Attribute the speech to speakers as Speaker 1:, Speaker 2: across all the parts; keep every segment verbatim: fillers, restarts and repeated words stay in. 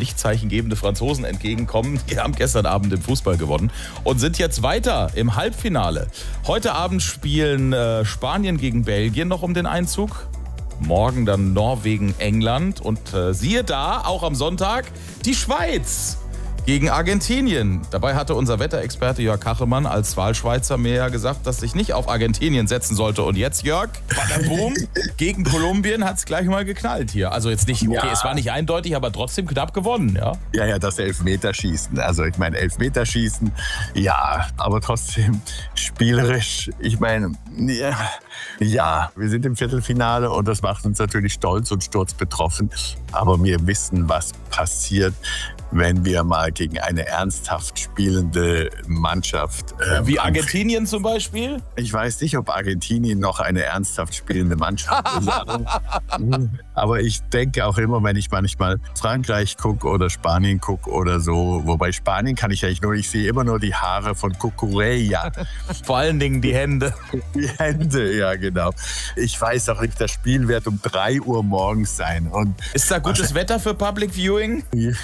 Speaker 1: lichtzeichengebende Franzosen entgegenkommen. Die haben gestern Abend im Fußball gewonnen und sind jetzt weiter im Halbfinale. Heute Abend spielen äh, Spanien gegen Belgien noch um den Einzug. Morgen dann Norwegen, England und äh, siehe da, auch am Sonntag, die Schweiz gegen Argentinien. Dabei hatte unser Wetterexperte Jörg Kachelmann als Wahlschweizer mir ja gesagt, dass ich nicht auf Argentinien setzen sollte. Und jetzt, Jörg, Boom, gegen Kolumbien hat es gleich mal geknallt hier. Also jetzt nicht, okay, ja. Es war nicht eindeutig, aber trotzdem knapp gewonnen, ja?
Speaker 2: Ja, ja, das Elfmeterschießen. Also ich meine, Elfmeterschießen, ja, aber trotzdem spielerisch. Ich meine, ja, ja, wir sind im Viertelfinale und das macht uns natürlich stolz und sturzbetroffen. Aber wir wissen, was passiert, wenn wir mal gegen eine ernsthaft spielende Mannschaft...
Speaker 1: Ähm, Wie Argentinien zum Beispiel?
Speaker 2: Ich weiß nicht, ob Argentinien noch eine ernsthaft spielende Mannschaft ist. Aber ich denke auch immer, wenn ich manchmal Frankreich gucke oder Spanien gucke oder so, wobei Spanien kann ich eigentlich nur, ich sehe immer nur die Haare von Cucurella.
Speaker 1: Vor allen Dingen die Hände.
Speaker 2: Die Hände, ja genau. Ich weiß auch nicht, das Spiel wird um drei Uhr morgens sein. Und
Speaker 1: ist da gutes Wetter für Public Viewing?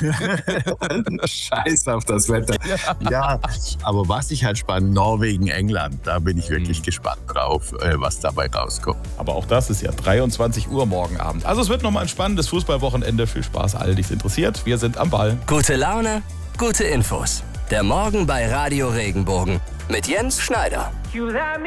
Speaker 2: Scheiß auf das Wetter. Ja. ja, aber was ich halt spannend, Norwegen, England, da bin ich wirklich mhm. gespannt drauf, was dabei rauskommt.
Speaker 1: Aber auch das ist ja dreiundzwanzig Uhr morgen Abend. Also es wird nochmal ein spannendes Fußballwochenende. Viel Spaß allen, die es interessiert. Wir sind am Ball.
Speaker 3: Gute Laune, gute Infos. Der Morgen bei Radio Regenbogen mit Jens Schneider.